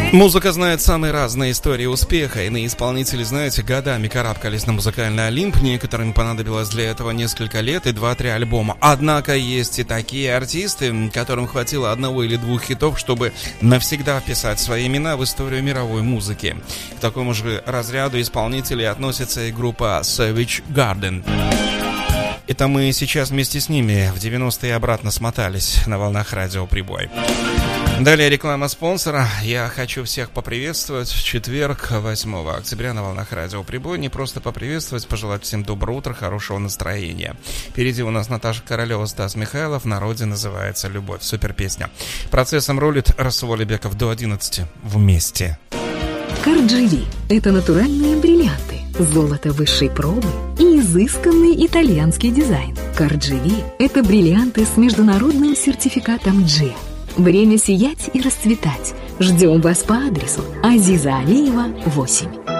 Музыка знает самые разные истории успеха. Иные исполнители, знаете, годами карабкались на музыкальный Олимп. Некоторым понадобилось для этого несколько лет и 2-3 альбома. Однако есть и такие артисты, которым хватило одного или двух хитов, чтобы навсегда вписать свои имена в историю мировой музыки. К такому же разряду исполнителей относится и группа Savage Garden. Это мы сейчас вместе с ними в 90-е обратно смотались на волнах радио «Прибой». Далее реклама спонсора. Я хочу всех поприветствовать в четверг, 8 октября на волнах радио «Прибой». Не просто поприветствовать, пожелать всем доброго утра, хорошего настроения. Впереди у нас Наташа Королева, Стас Михайлов. В народе называется «Любовь». Супер песня. Процессом рулит Расул Алибеков до 11 вместе. Карджи – это натуральные бриллианты, золото высшей пробы и изысканный итальянский дизайн. Карджи – это бриллианты с международным сертификатом G. Время сиять и расцветать. Ждем вас по адресу Азиза Алиева, 8.